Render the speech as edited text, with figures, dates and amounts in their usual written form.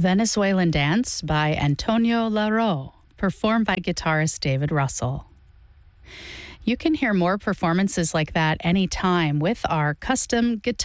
Venezuelan Dance by Antonio Laro, performed by guitarist David Russell. You can hear more performances like that anytime with our custom guitar